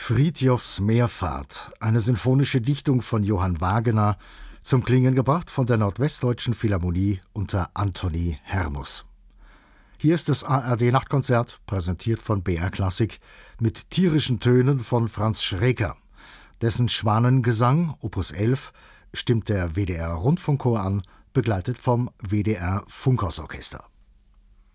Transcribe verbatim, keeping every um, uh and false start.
Frithjofs Meerfahrt, eine sinfonische Dichtung von Johann Wagener, zum Klingen gebracht von der Nordwestdeutschen Philharmonie unter Anthony Hermus. Hier ist das A R D-Nachtkonzert, präsentiert von B R Klassik, mit tierischen Tönen von Franz Schreker. Dessen Schwanengesang, Opus elf, stimmt der W D R-Rundfunkchor an, begleitet vom W D R-Funkhausorchester.